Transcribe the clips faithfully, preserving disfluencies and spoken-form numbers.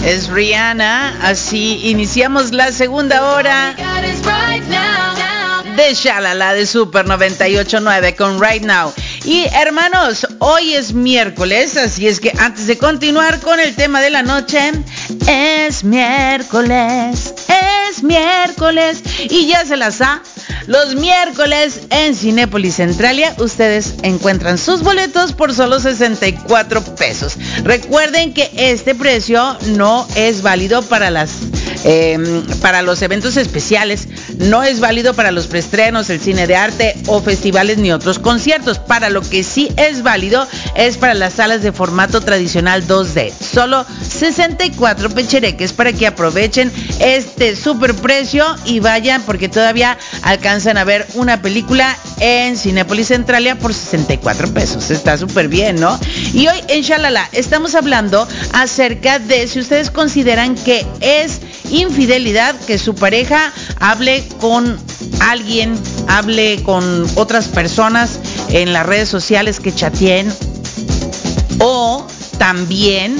Es Rihanna. Así iniciamos la segunda hora de Shalala de Super noventa y ocho punto nueve con Right Now. Y hermanos, hoy es miércoles, así es que antes de continuar con el tema de la noche, es miércoles, es miércoles y ya se las ha. Los miércoles en Cinépolis Centralia ustedes encuentran sus boletos por solo sesenta y cuatro pesos. Recuerden que este precio no es válido para las eh, para los eventos especiales, no es válido para los preestrenos, el cine de arte o festivales ni otros conciertos. Para lo que sí es válido es para las salas de formato tradicional dos D. Solo sesenta y cuatro pechereques para que aprovechen este super precio y vayan, porque todavía alcanzan a ver una película en Cinépolis Centralia por sesenta y cuatro pesos. Está súper bien, ¿no? Y hoy en Shalala estamos hablando acerca de si ustedes consideran que es infidelidad que su pareja hable con alguien, hable con otras personas en las redes sociales, que chateen, o también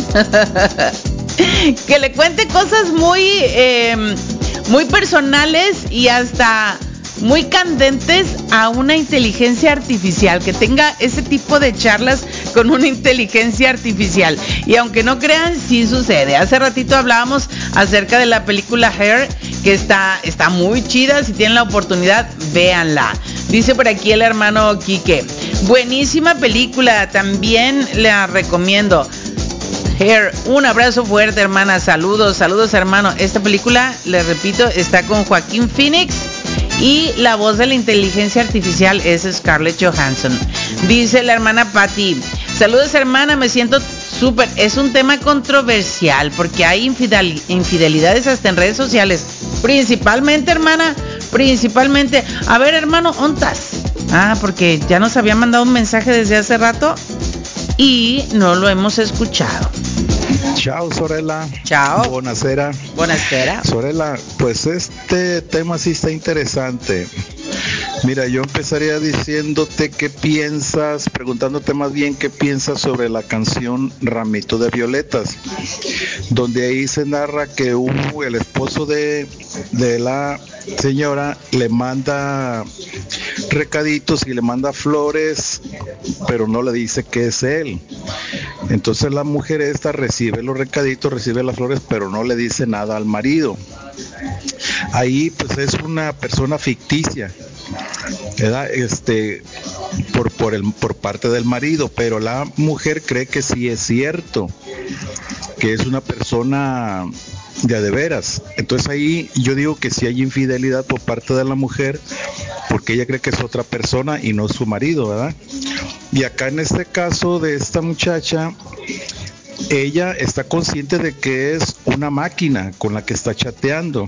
que le cuente cosas muy eh, muy personales y hasta muy candentes a una inteligencia artificial, que tenga ese tipo de charlas con una inteligencia artificial. Y aunque no crean, sí sucede. Hace ratito hablábamos acerca de la película Hair, que está, está muy chida. Si tienen la oportunidad, véanla. Dice por aquí el hermano Quique, buenísima película, también la recomiendo. Hair, un abrazo fuerte, hermana. Saludos, saludos, hermano. Esta película, les repito, está con Joaquín Phoenix y la voz de la inteligencia artificial es Scarlett Johansson. Dice la hermana Patty, saludos, hermana, me siento súper. Es un tema controversial porque hay infidel, infidelidades hasta en redes sociales. Principalmente, hermana, principalmente. A ver, hermano, ¿ontas? Ah, porque ya nos había mandado un mensaje desde hace rato y no lo hemos escuchado. Chao, Sorella. Chao. Buonasera. Buonasera. Sorella, pues este tema sí está interesante. Mira, yo empezaría diciéndote qué piensas, preguntándote más bien qué piensas sobre la canción Ramito de Violetas, donde ahí se narra que un, el esposo de, de la señora le manda recaditos y le manda flores, pero no le dice que es él. Entonces la mujer esta recibe los recaditos, recibe las flores, pero no le dice nada al marido. Ahí pues es una persona ficticia, ¿verdad? Este, por, por, el, por parte del marido, pero la mujer cree que sí es cierto, que es una persona de a de veras. Entonces ahí yo digo que sí hay infidelidad por parte de la mujer, porque ella cree que es otra persona y no su marido, ¿verdad? Y acá en este caso de esta muchacha, ella está consciente de que es una máquina con la que está chateando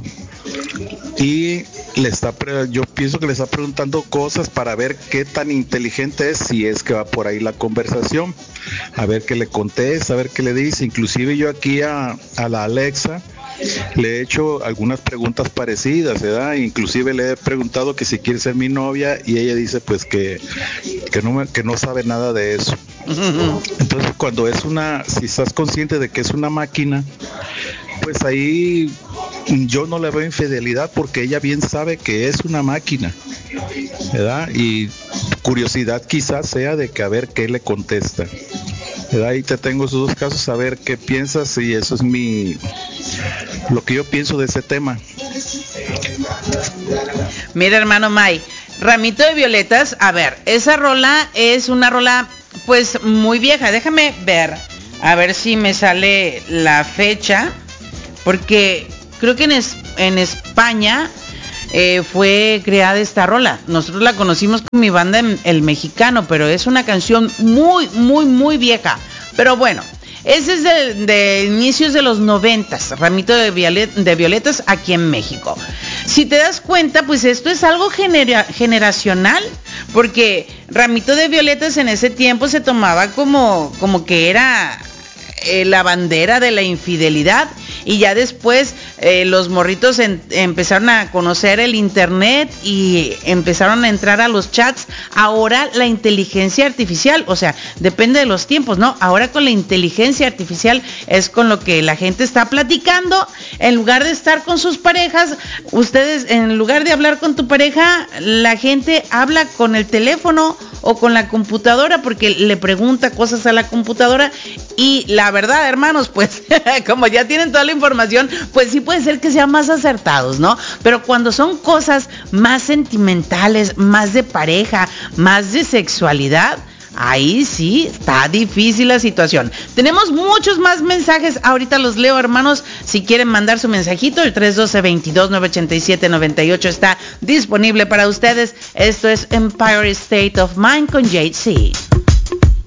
y le está, yo pienso que le está preguntando cosas para ver qué tan inteligente es, si es que va por ahí la conversación, a ver qué le contesta, a ver qué le dice. Inclusive yo aquí a, a la Alexa le he hecho algunas preguntas parecidas, ¿verdad? Inclusive le he preguntado que si quiere ser mi novia y ella dice pues que, que, no, que no sabe nada de eso. Entonces cuando es una, si estás consciente de que es una máquina, pues ahí yo no le veo infidelidad, porque ella bien sabe que es una máquina, ¿verdad? Y curiosidad quizás sea de que a ver qué le contesta, ¿verdad? Ahí te tengo esos dos casos, a ver qué piensas, y eso es mi, lo que yo pienso de ese tema. Mira, hermano May, Ramito de Violetas, a ver, esa rola es una rola pues muy vieja. Déjame ver, a ver si me sale la fecha, porque creo que en, es, en España eh, fue creada esta rola. Nosotros la conocimos con mi banda El Mexicano, pero es una canción muy, muy, muy vieja. Pero bueno, ese es de, de inicios de los noventas, Ramito de, Violet, de Violetas aquí en México. Si te das cuenta, pues esto es algo genera, generacional, porque Ramito de Violetas en ese tiempo se tomaba como, como que era eh, la bandera de la infidelidad, y ya después eh, los morritos en, empezaron a conocer el internet y empezaron a entrar a los chats. Ahora la inteligencia artificial, o sea, depende de los tiempos, ¿no? Ahora con la inteligencia artificial es con lo que la gente está platicando. En lugar de estar con sus parejas, ustedes, en lugar de hablar con tu pareja, la gente habla con el teléfono o con la computadora porque le pregunta cosas a la computadora. Y la verdad, hermanos, pues como ya tienen toda la información, pues sí puede ser que sean más acertados, ¿no? Pero cuando son cosas más sentimentales, más de pareja, más de sexualidad, ahí sí está difícil la situación. Tenemos muchos más mensajes, ahorita los leo, hermanos. Si quieren mandar su mensajito, el tres uno dos, veintidós, nueve ochenta y siete, noventa y ocho está disponible para ustedes. Esto es Empire State of Mind con Jade C.